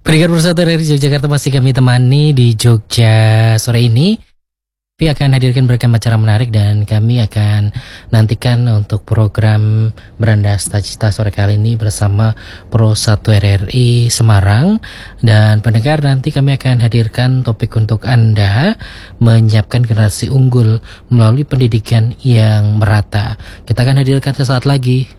Pendengar Bersatu dari Yogyakarta masih kami temani di Jogja sore ini. Kami akan hadirkan beragam acara menarik dan kami akan nantikan untuk program Beranda Cita-Cita sore kali ini bersama Pro 1 RRI Semarang. Dan pendengar, nanti kami akan hadirkan topik untuk Anda, menyiapkan generasi unggul melalui pendidikan yang merata. Kita akan hadirkan sesaat lagi.